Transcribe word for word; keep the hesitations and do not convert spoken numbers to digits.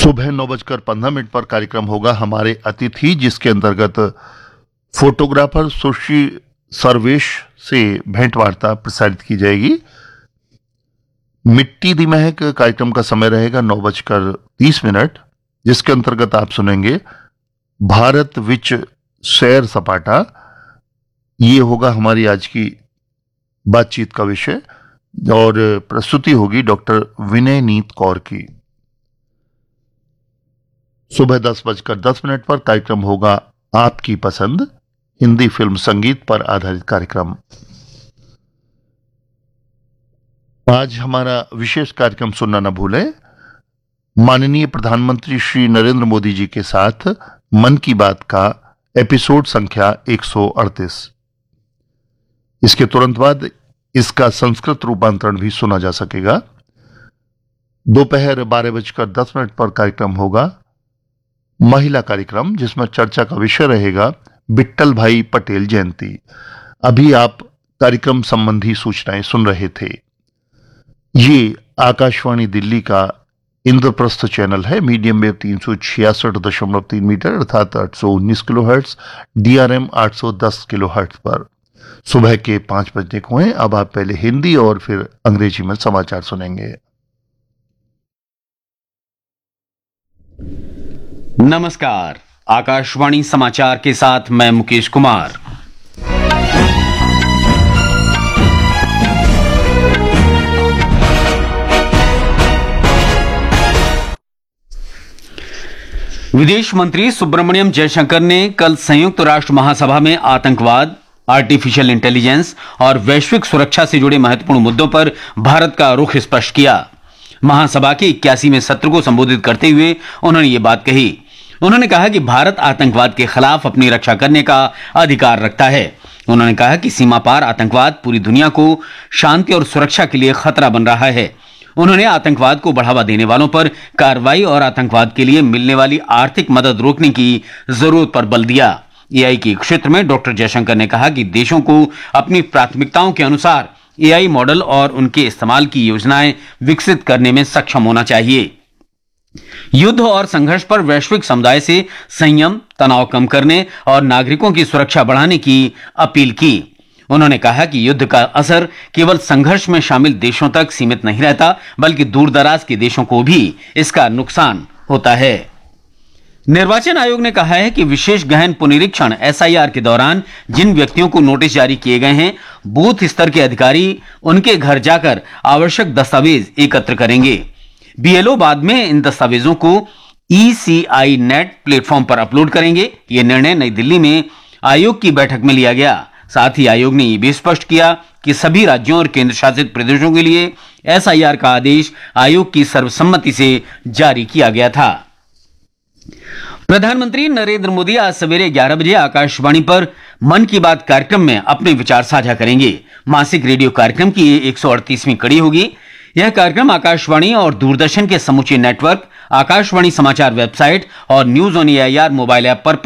सुबह नौ बजकर पंद्रह मिनट पर कार्यक्रम होगा हमारे अतिथि, जिसके अंतर्गत फोटोग्राफर सुश्री सर्वेश से भेंट वार्ता प्रसारित की जाएगी। मिट्टी दी महक कार्यक्रम का समय रहेगा नौ बजकर तीस मिनट, जिसके अंतर्गत आप सुनेंगे भारत विच सैर सपाटा। ये होगा हमारी आज की बातचीत का विषय और प्रस्तुति होगी डॉक्टर विनय नीत कौर की। सुबह दस बजकर दस मिनट पर कार्यक्रम होगा आपकी पसंद, हिंदी फिल्म संगीत पर आधारित कार्यक्रम। आज हमारा विशेष कार्यक्रम सुनना न भूलें। माननीय प्रधानमंत्री श्री नरेंद्र मोदी जी के साथ मन की बात का एपिसोड संख्या एक सौ अड़तीस। इसके तुरंत बाद इसका संस्कृत रूपांतरण भी सुना जा सकेगा। दोपहर बारह बजकर दस मिनट पर कार्यक्रम होगा महिला कार्यक्रम, जिसमें चर्चा का विषय रहेगा विट्ठल भाई पटेल जयंती। अभी आप कार्यक्रम संबंधी सूचनाएं सुन रहे थे। ये आकाशवाणी दिल्ली का इंद्रप्रस्थ चैनल है, मीडियम वेव तीन सौ छियासठ दशमलव तीन मीटर अर्थात आठ सौ उन्नीस किलो हर्ट्ज, डीआरएम आठ सौ दस किलो हर्ट्ज पर सुबह के पांच बजने को हैं। अब आप पहले हिंदी और फिर अंग्रेजी में समाचार सुनेंगे। नमस्कार, आकाशवाणी समाचार के साथ मैं मुकेश कुमार। विदेश मंत्री सुब्रमण्यम जयशंकर ने कल संयुक्त राष्ट्र महासभा में आतंकवाद, आर्टिफिशियल इंटेलिजेंस और वैश्विक सुरक्षा से जुड़े महत्वपूर्ण मुद्दों पर भारत का रुख स्पष्ट किया। महासभा के इक्यासीवें सत्र को संबोधित करते हुए उन्होंने ये बात कही। उन्होंने कहा कि भारत आतंकवाद के खिलाफ अपनी रक्षा करने का अधिकार रखता है। उन्होंने कहा कि सीमा पार आतंकवाद पूरी दुनिया को शांति और सुरक्षा के लिए खतरा बन रहा है। उन्होंने आतंकवाद को बढ़ावा देने वालों पर कार्रवाई और आतंकवाद के लिए मिलने वाली आर्थिक मदद रोकने की जरूरत पर बल दिया। एआई के क्षेत्र में डॉक्टर जयशंकर ने कहा कि देशों को अपनी प्राथमिकताओं के अनुसार एआई मॉडल और उनके इस्तेमाल की योजनाएं विकसित करने में सक्षम होना चाहिए। युद्ध और संघर्ष पर वैश्विक समुदाय से संयम, तनाव कम करने और नागरिकों की सुरक्षा बढ़ाने की अपील की। उन्होंने कहा कि युद्ध का असर केवल संघर्ष में शामिल देशों तक सीमित नहीं रहता, बल्कि दूरदराज के देशों को भी इसका नुकसान होता है। निर्वाचन आयोग ने कहा है कि विशेष गहन पुनरीक्षण एसआईआर के दौरान जिन व्यक्तियों को नोटिस जारी किए गए हैं, बूथ स्तर के अधिकारी उनके घर जाकर आवश्यक दस्तावेज एकत्र करेंगे। बीएलओ बाद में इन दस्तावेजों को ईसीआई नेट प्लेटफॉर्म पर अपलोड करेंगे। यह निर्णय नई दिल्ली में आयोग की बैठक में लिया गया। साथ ही आयोग ने यह भी स्पष्ट किया कि सभी राज्यों और केंद्र शासित प्रदेशों के लिए एसआईआर का आदेश आयोग की सर्वसम्मति से जारी किया गया था। प्रधानमंत्री नरेंद्र मोदी आज सवेरे ग्यारह बजे आकाशवाणी पर मन की बात कार्यक्रम में अपने विचार साझा करेंगे। मासिक रेडियो कार्यक्रम की एक सौ अड़तीसवीं कड़ी होगी। यह कार्यक्रम आकाशवाणी और दूरदर्शन के समूचे नेटवर्क, आकाशवाणी समाचार वेबसाइट और news on AIR mobile app पर